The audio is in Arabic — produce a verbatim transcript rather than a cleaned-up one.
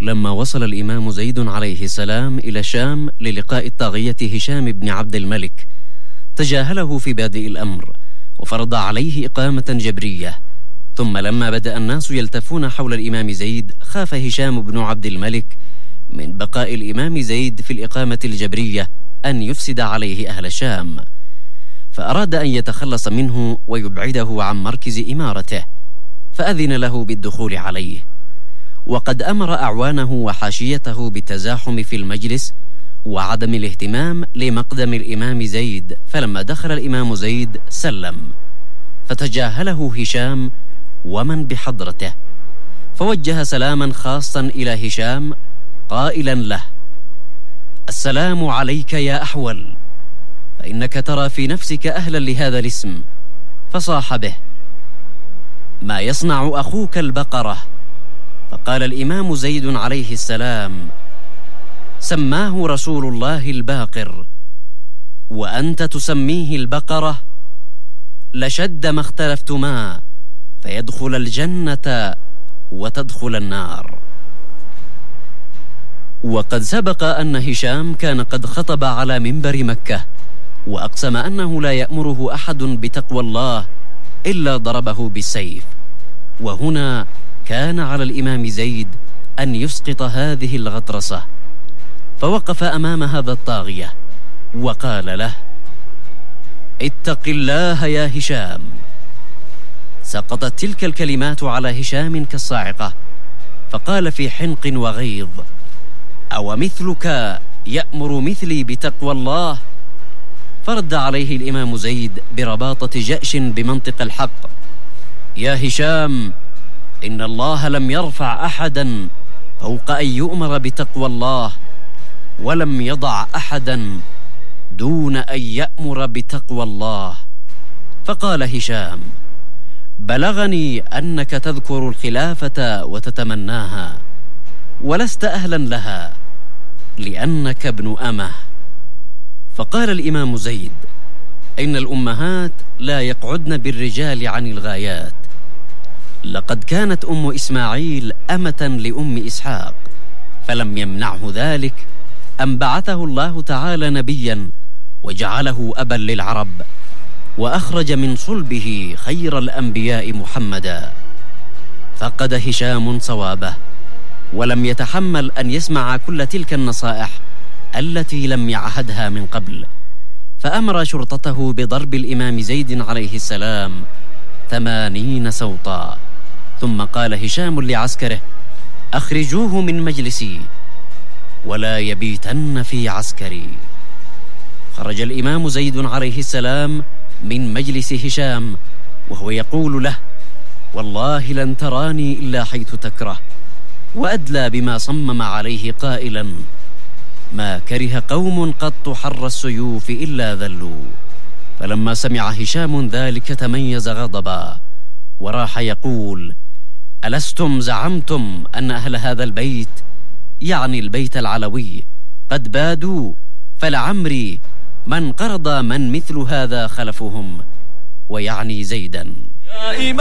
لما وصل الإمام زيد عليه السلام إلى الشام للقاء الطاغية هشام بن عبد الملك، تجاهله في بادئ الأمر وفرض عليه إقامة جبرية. ثم لما بدأ الناس يلتفون حول الإمام زيد، خاف هشام بن عبد الملك من بقاء الإمام زيد في الإقامة الجبرية أن يفسد عليه أهل الشام، فأراد أن يتخلص منه ويبعده عن مركز إمارته، فأذن له بالدخول عليه، وقد أمر أعوانه وحاشيته بالتزاحم في المجلس وعدم الاهتمام لمقدم الإمام زيد. فلما دخل الإمام زيد سلم، فتجاهله هشام ومن بحضرته، فوجه سلاما خاصا إلى هشام قائلا له: السلام عليك يا أحول، فإنك ترى في نفسك أهلا لهذا الاسم. فصاح به: ما يصنع أخوك البقرة؟ فقال الإمام زيد عليه السلام: سماه رسول الله الباقر، وأنت تسميه البقرة؟ لشد ما اختلفتما، فيدخل الجنة وتدخل النار. وقد سبق أن هشام كان قد خطب على منبر مكة، وأقسم أنه لا يأمره أحد بتقوى الله إلا ضربه بالسيف. وهنا كان على الإمام زيد أن يسقط هذه الغطرسة، فوقف أمام هذا الطاغية وقال له: اتق الله يا هشام. سقطت تلك الكلمات على هشام كالصاعقة، فقال في حنق وغيظ: أو مثلك يأمر مثلي بتقوى الله؟ فرد عليه الإمام زيد برباطة جأش بمنطق الحق: يا هشام، إن الله لم يرفع أحدا فوق أن يؤمر بتقوى الله، ولم يضع أحدا دون أن يأمر بتقوى الله. فقال هشام: بلغني أنك تذكر الخلافة وتتمناها، ولست أهلا لها لأنك ابن أمه. فقال الإمام زيد: إن الأمهات لا يقعدن بالرجال عن الغايات، لقد كانت أم إسماعيل أمة لأم إسحاق، فلم يمنعه ذلك أن بعثه الله تعالى نبيا وجعله أبا للعرب، وأخرج من صلبه خير الأنبياء محمدا. فقد هشام صوابه، ولم يتحمل أن يسمع كل تلك النصائح التي لم يعهدها من قبل، فأمر شرطته بضرب الإمام زيد عليه السلام ثمانين سوطا. ثم قال هشام لعسكره: أخرجوه من مجلسي ولا يبيتن في عسكري. خرج الإمام زيد عليه السلام من مجلس هشام وهو يقول له: والله لن تراني إلا حيث تكره، وأدلى بما صمم عليه قائلا: ما كره قوم قط حر السيوف إلا ذلوا. فلما سمع هشام ذلك تميز غضبا، وراح يقول: ألستم زعمتم أن أهل هذا البيت، يعني البيت العلوي، قد بادوا، فلعمري من قرض من مثل هذا خلفهم، ويعني زيدا.